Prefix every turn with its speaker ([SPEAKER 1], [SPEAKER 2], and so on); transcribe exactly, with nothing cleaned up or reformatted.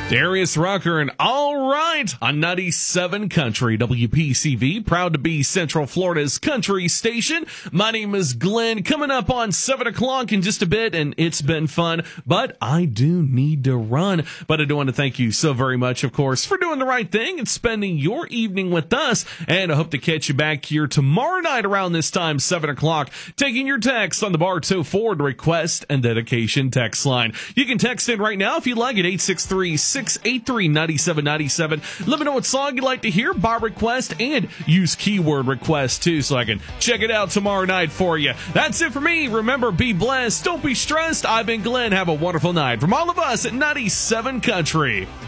[SPEAKER 1] Darius Rucker, and all right on ninety-seven Country, W P C V, proud to be Central Florida's country station. My name is Glenn, coming up on seven o'clock in just a bit, and it's been fun, but I do need to run. But I do want to thank you so very much, of course, for doing the right thing and spending your evening with us, and I hope to catch you back here tomorrow night around this time, seven o'clock, taking your text on the Bartow Ford request and dedication text line. You can text in right now if you'd like at eight six three, six eight three, nine seven nine seven. Let me know what song you'd like to hear by request, and use keyword request too so I can check it out tomorrow night for you. That's it for me. Remember, be blessed. Don't be stressed. I've been Glenn. Have a wonderful night from all of us at ninety-seven Country.